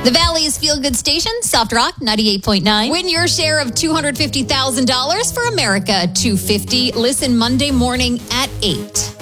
The Valley's Feel Good Station, Soft Rock 98.9. Win your share of $250,000 for America 250. Listen Monday morning at 8.